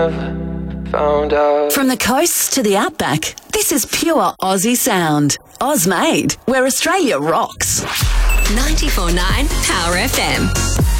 found out. From the coasts to the outback, this is pure Aussie sound. Ozmade, where Australia rocks. 94.9 Power FM.